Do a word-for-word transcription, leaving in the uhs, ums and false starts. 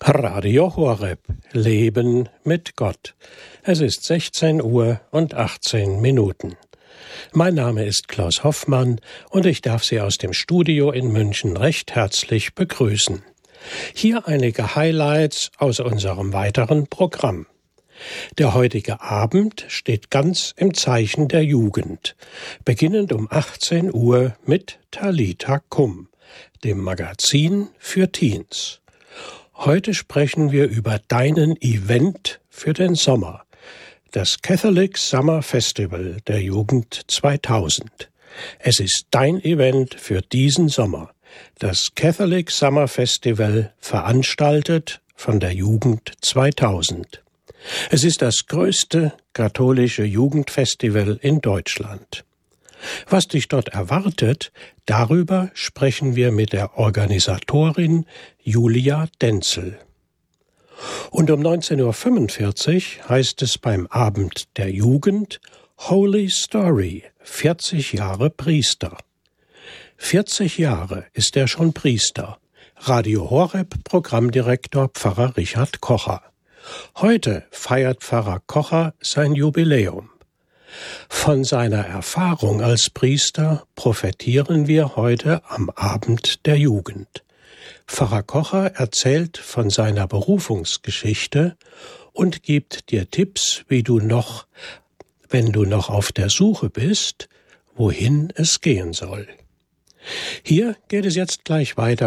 Radio Horeb, Leben mit Gott. Es ist sechzehn Uhr und achtzehn Minuten. Mein Name ist Klaus Hoffmann und ich darf Sie aus dem Studio in München recht herzlich begrüßen. Hier einige Highlights aus unserem weiteren Programm. Der heutige Abend steht ganz im Zeichen der Jugend, beginnend um achtzehn Uhr mit Talita Kum, dem Magazin für Teens. Heute sprechen wir über deinen Event für den Sommer, das Catholic Summer Festival der Jugend zweitausend. Es ist dein Event für diesen Sommer, das Catholic Summer Festival, veranstaltet von der Jugend zweitausend. Es ist das größte katholische Jugendfestival in Deutschland. Was dich dort erwartet, darüber sprechen wir mit der Organisatorin Julia Denzel. Und um neunzehn Uhr fünfundvierzig heißt es beim Abend der Jugend Holy Story, vierzig Jahre Priester. vierzig Jahre ist er schon Priester. Radio Horeb Programmdirektor Pfarrer Richard Kocher. Heute feiert Pfarrer Kocher sein Jubiläum. Von seiner Erfahrung als Priester profitieren wir heute am Abend der Jugend. Pfarrer Kocher erzählt von seiner Berufungsgeschichte und gibt dir Tipps, wie du noch, wenn du noch auf der Suche bist, wohin es gehen soll. Hier geht es jetzt gleich weiter